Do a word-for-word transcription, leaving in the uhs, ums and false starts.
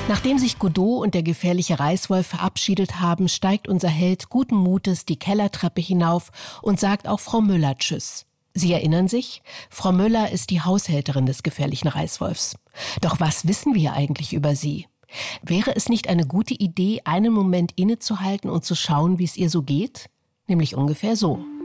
Nachdem sich Godot und der gefährliche Reißwolf verabschiedet haben, steigt unser Held guten Mutes die Kellertreppe hinauf und sagt auch Frau Müller Tschüss. Sie erinnern sich? Frau Müller ist die Haushälterin des gefährlichen Reißwolfs. Doch was wissen wir eigentlich über sie? Wäre es nicht eine gute Idee, einen Moment innezuhalten und zu schauen, wie es ihr so geht? Nämlich ungefähr so.